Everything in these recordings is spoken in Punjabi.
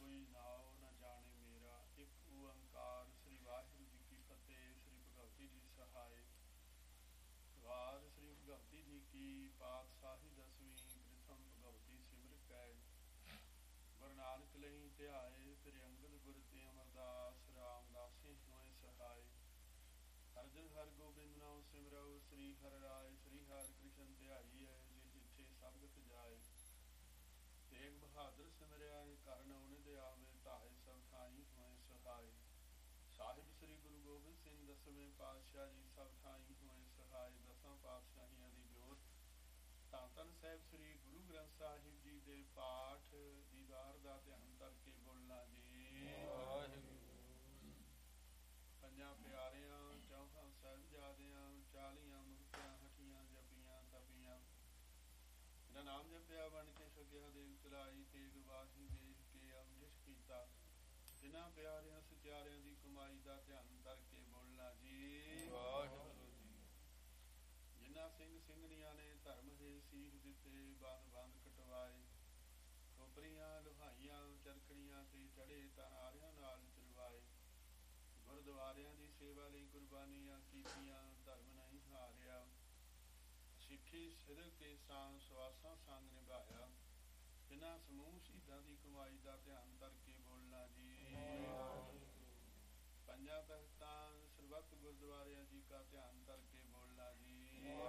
कोई नाव न जाने मेरा। एक ओंकार श्री वाहिगुरु जी की फतेह। श्री भगवती जी सहाय। वार श्री भगवती जी की पातशाही दसवीं। प्रथम भगवती सिमर कै। गुरु नानक लही ध्याए। फिर अंगद गुर ते अमरदास। रामदासे होए सहाय। अर्जन हर गोबिंद नाम सिमरौ। श्री हर राय श्री हर कृष्ण ध्याई है। जे जिथे सबगत जाए। तेग बहादुर सिमरिया कर नौनिध आवे। ताहे सब ठाई होए सहाय। साहिब श्री गुरु गोबिंद सिंह दसवें पातशाह जी सब ठाई होए सहाय। दसां पातशाहियां दी जोत। धन धन ਸਾਹਿਬ श्री गुरु ग्रंथ साहिब जी दे पाठ दीदार दा ध्यान करके बोलना जी। ਪੰਜਾਂ ਪਿਆਰਿਆਂ ਚੌਹਾਂ ਸਾਹਿਬਜ਼ਾਦਿਆਂ 40 ਮੁਕਤਿਆਂ ਹਠੀਆਂ ਜਪੀਆਂ ਤਪੀਆਂ। ਇਹਦਾ ਨਾਮ ਜਪਿਆ ਬਣ ਕੇ ਛਕਿਆ ਦੇਵ ਚਲਾਈ। ਤੇਗ ਬਾਹੀ ਵੇਖ ਕੇ ਅੰਮ੍ਰਿਤ ਕੀਤਾ। ਜਿਨ੍ਹਾਂ ਪਿਆਰਿਆਂ ਸਚਿਆਰਿਆਂ ਦੀ ਕਮਾਈ ਦਾ ਧਿਆਨ ਕਰਕੇ ਬੋਲਣਾ ਜੀ। ਵਾਹਿਗੁਰੂ ਜੀ। ਜਿਨ੍ਹਾਂ ਸਿੰਘ ਸਿੰਘਣੀਆਂ ਨੇ ਧਰਮ ਦੇ ਸੀਖ ਦਿੱਤੇ। ਬੰਦ ਬੰਦ ਕਟਵਾਏ। ਖੋਪਰੀਆਂ ਲੁਹਾਈਆਂ ਚਰਖੜੀਆਂ ਤੇ ਚੜੇ ਤਨਾਰਿਆਂ ਨਾਲ ਚਲਵਾਏ। ਗੁਰਦੁਆਰਿਆਂ ਦੀ ਸੇਵਾ ਲਈ ਕੁਰਬਾਨੀਆਂ ਕੀਤੀਆਂ। ਧਰਮ ਨਹੀਂ ਹਾਰਿਆ। ਸਿੱਖੀ ਸਿਰ ਕੇ ਸਾਂ ਸਵਾਸਾਂ ਸੰਗ ਨਿਭਾਇਆ। ਜਿਨ੍ਹਾਂ ਸਮੂਹ ਸ਼ਹੀਦਾਂ ਦੀ ਕਮਾਈ ਦਾ ਧਿਆਨ ਕਰਕੇ ਬੋਲਣਾ ਜੀ। ਪੰਜਾਂ ਤਖਤਾਂ ਸਰਬੱਤ ਗੁਰਦੁਆਰਿਆਂ ਜੀ का ध्यान करके बोलना जी।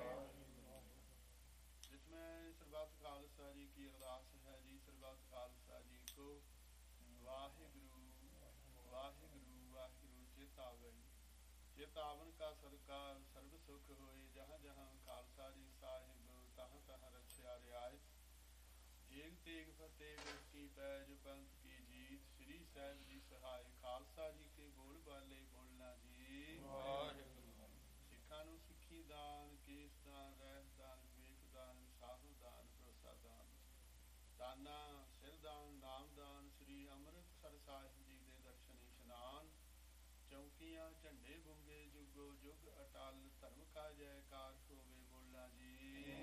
जिसमें सरबत खालसा जी की अरदास है जी। सरबत खालसा जी को वाहिगुरु वाहिगुरु वाहिगुरु चेतावई। चेतावन का सदका सर्व सुख होए। जहाँ जहाँ खालसा जी साहिब तहाँ तहाँ रक्षा रियायत। जेग तेग फतेह गुर की पैज पंथ की जीत। श्री साहिब जी सहाय। खालसा जी के बोल बाले बोलना जी। वाहिगुरु। ਸਿੱਖਾਂ ਨੂੰ ਸਿੱਖੀ ਦਾਨ, ਕੇਸ ਦਾਨ, ਰਹਿਤ ਦਾਨ, ਵਿਵੇਕ ਦਾਨ, ਸਾਧੂ ਦਾਨ, ਭਰੋਸਾ ਦਾਨ, ਦਾਨਾ ਸਿਰ ਦਾਨ, ਨਾਮ ਦਾਨ। ਸ੍ਰੀ ਅੰਮ੍ਰਿਤਸਰ ਸਾਹਿਬ ਜੀ ਦੇ ਦਰਸ਼ਨ ਇਸ਼ਨਾਨ। ਚੌਂਕੀਆਂ ਝੰਡੇ ਬੁੰਗੇ ਜੁਗੋ ਜੁਗ ਅਟਲ। ਧਰਮ ਕਾ ਜੈਕਾਰ ਹੋਵੇ ਬੋਲਣਾ ਜੀ।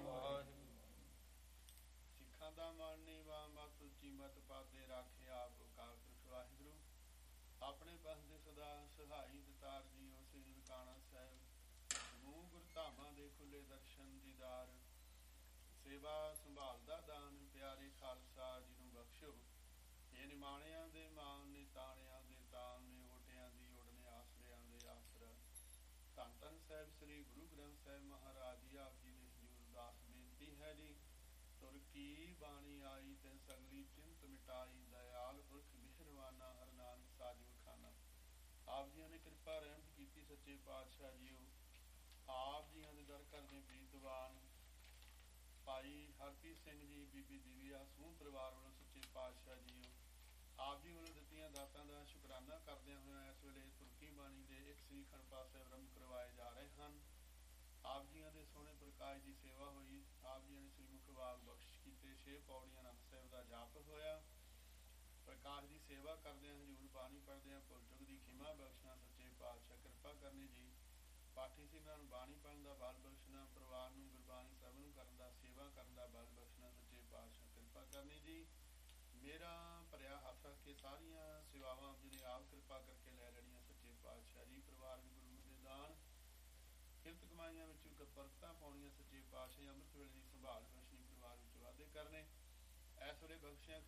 ਸਿੱਖਾਂ ਦਾ ਮਨ ਨੀਵਾਂ ਮਤ ਉੱਚੀ ਮਤ ਪਾਤੇ ਰਾਖੇ ਆਪ ਅਕਾਲ ਪੁਰਖ ਵਾਹਿਗੁਰੂ। ਆਪਣੇ ਪੰਥ ਦੇ ਸਦਾ ਸਹਾਈ ਦਤਾਰ ਜੀਓ। ਸ੍ਰੀ ਨਨਕਾਣਾ ਸਾਹਿਬ ਸਮੂਹ ਗੁਰਧਾਮਾਂ ਦੇ ਖੁੱਲੇ ਦਰਸ਼ਨ ਦੀਦਾਰ। ਸੇਵਾ ਸੰਭਾਲ ਦਾ ਦਾਨ ਪਿਆਰੇ ਖਾਲਸਾ ਜੀ ਨੂੰ ਬਖਸ਼ੋ। ਇਹ ਨਿਮਾਣਿਆਂ ਦੇ ਮਾਨ ਨੇ ਤਾਣਿਆਂ ਦੇ ਤਾਨ ਨੇ। ਓਟਿਆਂ ਦੀ ਉਡ ਨੇ ਆਸਰਿਆਂ ਦੇ ਆਸਰਾ। ਧੰਨ ਧੰਨ ਸਾਹਿਬ ਸ੍ਰੀ ਗੁਰੂ ਗ੍ਰੰਥ ਸਾਹਿਬ ਮਹਾਰਾਜ ਜੀ ਆਪ ਜੀ ਦੇ ਹਜ਼ੂਰ ਅਰਦਾਸ ਬੇਨਤੀ ਹੈ ਜੀ। ਤੁਰ ਕੀ ਬਾਣੀ ਆਈ ਤੇ ਸਗਲੀ ਚਿੰਤ ਮਿਟਾਈ। ਦਇਆਲ ਪੁਰਖ ਮਿਹਰਵਾਨਾ ਹਰ ਨਾਨਕ ਸਾਜੋ ਖਾਨਾ। ਆਪ ਜੀਆਂ ਨੇ ਕਿਰਪਾ ਰਹਿਮਤ ਕੀਤੀ ਸੱਚੇ ਪਾਤਸ਼ਾਹ ਜੀਓ। ਆਪ ਜੀਆਂ ਦੇ ਦਰ ਕਰਦੇ ਪ੍ਰੀਤਵਾਨ ਭਾਈ ਹਰਪ੍ਰੀਤ ਸਿੰਘ ਜੀ, ਬੀਬੀ ਦਿਵਿਆ ਸਮੂਹ ਪਰਿਵਾਰ ਵੱਲੋਂ ਸੱਚੇ ਪਾਤਸ਼ਾਹ ਜੀਓ ਆਪ ਜੀ ਵੱਲੋਂ ਦਿੱਤੀਆਂ ਦਾਤਾਂ ਦਾ ਸ਼ੁਕਰਾਨਾ ਕਰਦਿਆਂ ਹੋਇਆਂ ਇਸ ਵੇਲੇ ਤੁਰਕੀ ਬਾਣੀ ਦੇ ਇੱਕ ਸ੍ਰੀ ਅਖੰਡ ਪਾਠ ਸਾਹਿਬ ਆਰੰਭ ਕਰਵਾਏ ਜਾ ਰਹੇ ਹਨ। ਆਪ ਜੀਆਂ ਦੇ ਸੋਹਣੇ ਪ੍ਰਕਾਸ਼ ਦੀ ਸੇਵਾ ਹੋਈ। ਆਪ ਜੀਆਂ ਨੇ ਸ੍ਰੀ ਮੁਖ ਵਾਕ ਬਖਸ਼ ਕੀਤੇ। 6 ਪੌੜੀਆਂ ਆਨੰਦ ਸਾਹਿਬ ਦਾ ਜਾਪ ਹੋਇਆ। ਪ੍ਰਕਾਸ਼ ਦੀ ਸੇਵਾ ਕਰਦਿਆਂ ਹਜ਼ੂਰ ਬਾਣੀ ਪੜ੍ਹਦਿਆਂ ਭੁੱਲ ਚੁੱਕ ਦੀ ਖਿਮਾ ਬਖਸ਼ਣਾ ਸੱਚੇ ਪਾਤਸ਼ਾਹ ਕਿਰਪਾ ਕਰਨੀ ਜੀ। ਪਾਠੀ ਸਿੰਘਾਂ ਨੂੰ ਬਾਣੀ ਪੜ੍ਹਨ ਦਾ ਬਲ ਬਖਸ਼ਣਾ। ਪਰਿਵਾਰ ਨੂੰ ਗੁਰਬਾਣੀ ਸਰਵਣ ਕਰਨ ਦਾ ਸੇਵਾ ਕਰਨ ਦਾ ਬਲ ਬਖਸ਼ਣਾ ਸੱਚੇ ਪਾਤਸ਼ਾਹ ਕਿਰਪਾ ਕਰਨੀ ਜੀ। ਮੇਰਾ ਭਰਿਆ ਹੱਥ ਰੱਖ ਕੇ ਸਾਰੀਆਂ ਸੇਵਾਵਾਂ ਆਪ ਜੀ ਨੇ ਆਪ ਕਿਰਪਾ ਕਰਕੇ ਲੈ ਲੈਣੀਆਂ ਸੱਚੇ ਪਾਤਸ਼ਾਹ ਜੀ। ਪਰਿਵਾਰ ਵੀ ਗੁਰੂ ਦੇ ਦਾਨ ਕਿਰਤ ਕਮਾਈਆਂ ਵਿੱਚ ਬਰਕਤਾਂ ਪਾਉਣੀਆਂ ਸੱਚੇ ਪਾਤਸ਼ਾਹ। ਅੰਮ੍ਰਿਤ ਵੇਲੇ ਦੀ ਸੰਭਾਲ ਬਖਸ਼ਣੀ। ਪਰਿਵਾਰ ਵਿੱਚ ਵਾਧੇ ਕਰਨੇ। ਇਸ ਵੇਲੇ ਬਖਸ਼ਿਆਂ